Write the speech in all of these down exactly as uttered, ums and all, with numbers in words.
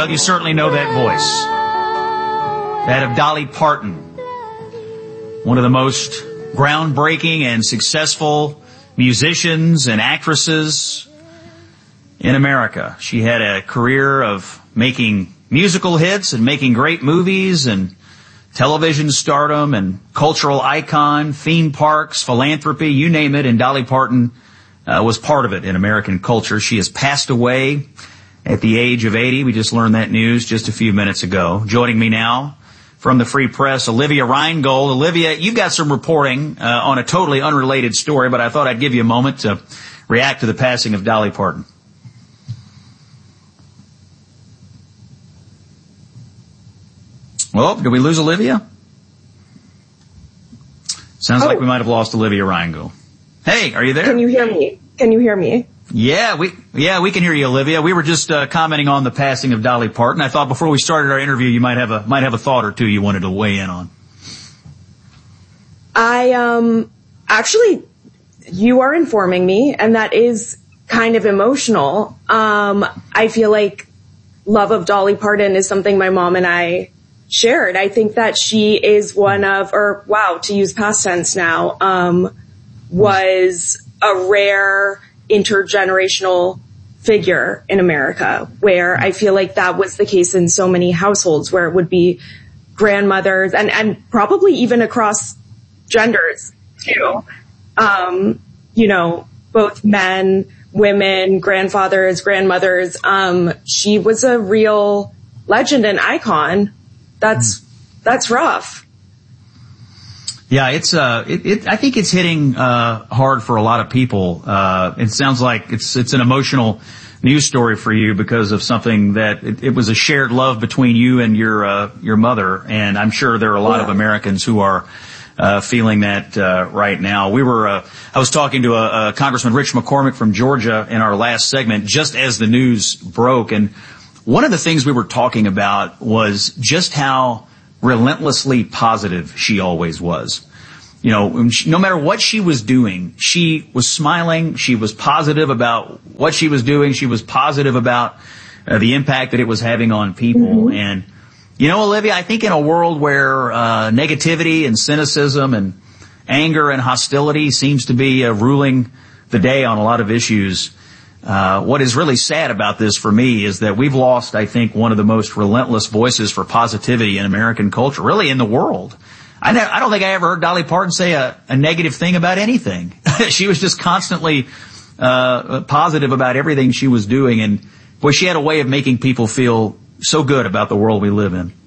Well, you certainly know that voice. That of Dolly Parton. One of the most groundbreaking and successful musicians and actresses in America. She had a career of making musical hits and making great movies and television stardom and cultural icon, theme parks, philanthropy, you name it, and Dolly Parton uh, was part of it in American culture. She has passed away at the age of eighty. We just learned that news just a few minutes ago. Joining me now from the Free Press, Olivia Reingold. Olivia, you've got some reporting uh, on a totally unrelated story, but I thought I'd give you a moment to react to the passing of Dolly Parton. Well, did we lose Olivia? Sounds oh. like we might have lost Olivia Reingold. Hey, are you there? Can you hear me? Can you hear me? Yeah, we yeah we can hear you, Olivia. We were just uh, commenting on the passing of Dolly Parton. I thought before we started our interview, you might have a might have a thought or two you wanted to weigh in on. I um actually, you are informing me, and that is kind of emotional. Um, I feel like love of Dolly Parton is something my mom and I shared. I think that she is one of, or wow, to use past tense now, um, was a rare intergenerational figure in America, where I feel like that was the case in so many households, where it would be grandmothers and, and probably even across genders too. Um, you know, both men, women, grandfathers, grandmothers. Um, she was a real legend and icon. That's, that's rough. Yeah, it's, uh, it, it, I think it's hitting, uh, hard for a lot of people. Uh, it sounds like it's, it's an emotional news story for you because of something that it, it was a shared love between you and your, uh, your mother. And I'm sure there are a lot yeah. of Americans who are, uh, feeling that, uh, right now. We were, uh, I was talking to a, a Congressman Rich McCormick from Georgia in our last segment just as the news broke. And one of the things we were talking about was just how relentlessly positive she always was. You know, no matter what she was doing, she was smiling. She was positive about what she was doing. She was positive about uh, the impact that it was having on people. Mm-hmm. And, you know, Olivia, I think in a world where uh, negativity and cynicism and anger and hostility seems to be uh, ruling the day on a lot of issues, Uh, what is really sad about this for me is that we've lost, I think, one of the most relentless voices for positivity in American culture, really in the world. I, ne- I don't think I ever heard Dolly Parton say a, a negative thing about anything. She was just constantly uh, positive about everything she was doing. And, boy, she had a way of making people feel so good about the world we live in.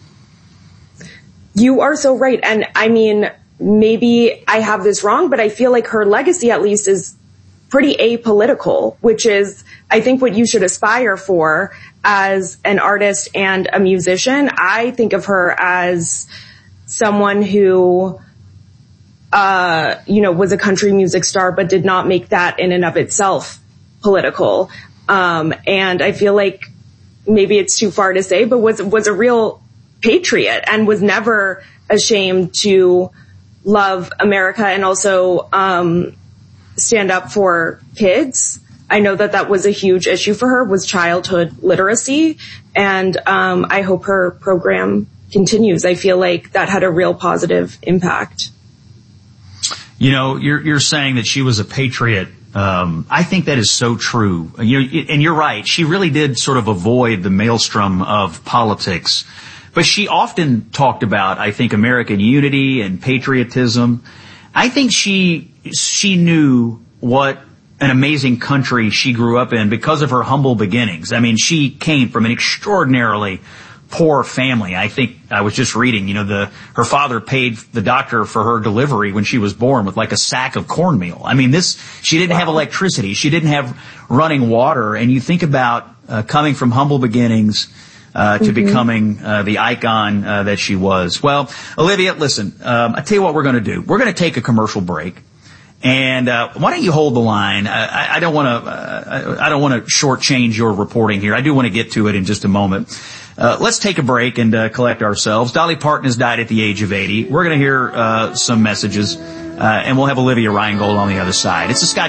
You are so right. And, I mean, maybe I have this wrong, but I feel like her legacy, at least, is pretty apolitical, which is, I think, what you should aspire for as an artist and a musician. I think of her as someone who, uh, you know, was a country music star, but did not make that in and of itself political. Um, and I feel like maybe it's too far to say, but was, was a real patriot and was never ashamed to love America and also, um, stand up for kids. I know that that was a huge issue for her, was childhood literacy. And um, I hope her program continues. I feel like that had a real positive impact. You know, you're, you're saying that she was a patriot. Um, I think that is so true. You know, and you're right. She really did sort of avoid the maelstrom of politics. But she often talked about, I think, American unity and patriotism. I think she she knew what an amazing country she grew up in because of her humble beginnings. I mean, she came from an extraordinarily poor family. I think I was just reading, you know, the her father paid the doctor for her delivery when she was born with like a sack of cornmeal. I mean, this she didn't have electricity. She didn't have running water. And you think about uh, coming from humble beginnings Uh, to mm-hmm. becoming uh, the icon uh, that she was. Well, Olivia, listen, um, I tell you what we're going to do. We're going to take a commercial break, and uh, why don't you hold the line? I, I don't want to. Uh, I don't want to shortchange your reporting here. I do want to get to it in just a moment. Uh, let's take a break and uh, collect ourselves. Dolly Parton has died at the age of eighty. We're going to hear uh, some messages, uh, and we'll have Olivia Reingold on the other side. It's the Scott